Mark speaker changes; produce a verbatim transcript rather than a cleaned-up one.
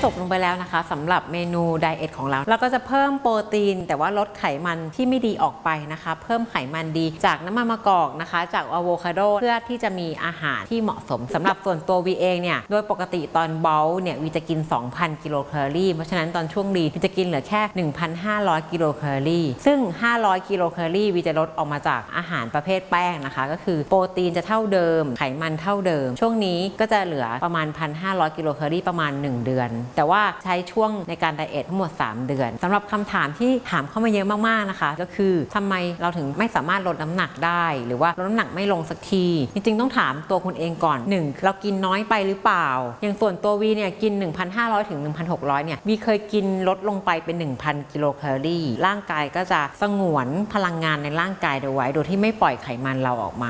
Speaker 1: จบลงไปแล้วนะคะสำหรับเมนูไดเอทของเราเราก็จะเพิ่มโปรตีนแต่ว่าลดไขมันที่ไม่ดีออกไปนะคะเพิ่มไขมันดีจากน้ำมันมะกอกนะคะจากอะโวคาโดเพื่อที่จะมีอาหารที่เหมาะสมสำหรับส่วนตัววีเองเนี่ยโดยปกติตอนเบลเนี่ยวีจะกิน สองพัน กิโลแคลอรี่เพราะฉะนั้นตอนช่วงลีวีจะกินเหลือแค่ หนึ่งพันห้าร้อย กิโลแคลอรี่ซึ่งห้าร้อยกิโลแคลอรี่วีจะลดออกมาจากอาหารประเภทแป้งนะคะก็คือโปรตีนจะเท่าเดิมไขมันเท่าเดิมช่วงนี้ก็จะเหลือประมาณ หนึ่งพันห้าร้อย กิโลแคลอรี่ประมาณหนึ่งเดือนแต่ว่าใช้ช่วงในการไดเอททั้งหมดสามเดือนสำหรับคำถามที่ถามเข้ามาเยอะมากๆนะคะก็คือทำไมเราถึงไม่สามารถลดน้ำหนักได้หรือว่าลดน้ำหนักไม่ลงสักทีจริงๆต้องถามตัวคุณเองก่อนหนึ่งเรากินน้อยไปหรือเปล่าอย่างส่วนตัววีเนี่ยกิน หนึ่งพันห้าร้อย ถึง หนึ่งพันหกร้อย เนี่ยวีเคยกินลดลงไปเป็น หนึ่งพัน กิโลแคลอรี่ร่างกายก็จะสงวนพลังงานในร่างกายเอาไว้โดยที่ไม่ปล่อยไขมันเราออกมา